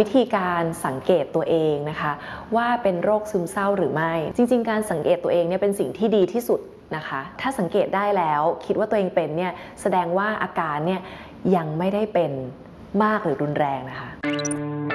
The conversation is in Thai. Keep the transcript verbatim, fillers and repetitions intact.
ธีการสังเกตตัวเองนะคะว่าเป็นโรคซึมเศร้าหรือไม่จริงๆการสังเกตตัวเองเนี่ยเป็นสิ่งที่ดีที่สุดนะคะถ้าสังเกตได้แล้วคิดว่าตัวเองเป็นเนี่ยแสดงว่าอาการเนี่ยยังไม่ได้เป็นมากหรือรุนแรงนะคะ